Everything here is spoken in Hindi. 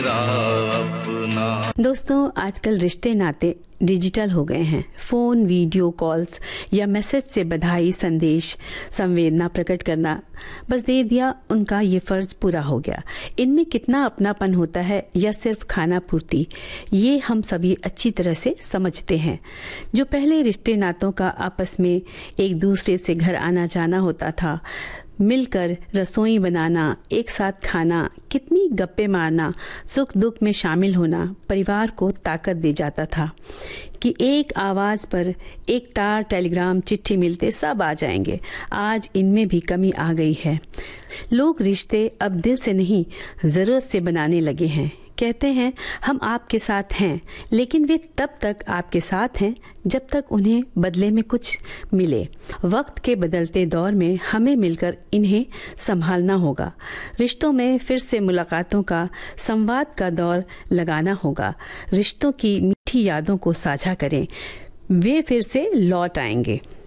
दोस्तों, आजकल रिश्ते नाते डिजिटल हो गए हैं। फोन, वीडियो कॉल्स या मैसेज से बधाई, संदेश, संवेदना प्रकट करना बस दे दिया, उनका ये फर्ज पूरा हो गया। इनमें कितना अपनापन होता है या सिर्फ खाना पूर्ति, ये हम सभी अच्छी तरह से समझते हैं। जो पहले रिश्ते नातों का आपस में एक दूसरे से घर आना जाना होता था, मिलकर रसोई बनाना, एक साथ खाना, कितनी गप्पे मारना, सुख दुख में शामिल होना परिवार को ताकत दे जाता था कि एक आवाज पर, एक तार, टेलीग्राम, चिट्ठी मिलते सब आ जाएंगे। आज इनमें भी कमी आ गई है। लोग रिश्ते अब दिल से नहीं, जरूरत से बनाने लगे हैं। कहते हैं हम आपके साथ हैं, लेकिन वे तब तक आपके साथ हैं जब तक उन्हें बदले में कुछ मिले। वक्त के बदलते दौर में हमें मिलकर इन्हें संभालना होगा। रिश्तों में फिर से मुलाकातों का, संवाद का दौर लगाना होगा। रिश्तों की मीठी यादों को साझा करें, वे फिर से लौट आएंगे।